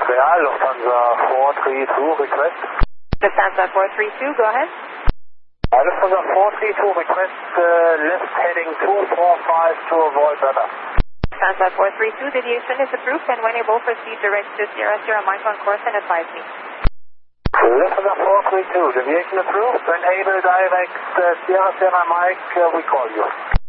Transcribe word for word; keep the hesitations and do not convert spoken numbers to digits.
Montreal, Lufthansa four three two, request. Lufthansa four three two, go ahead. Uh, Lufthansa four three two, request uh, left heading two four five to avoid weather. Lufthansa four three two, deviation is approved, and when able, proceed direct to Sierra Sierra Mike on course and advise me. Lufthansa four three two, deviation approved, when able, direct uh, Sierra Sierra Mike, uh, we call you.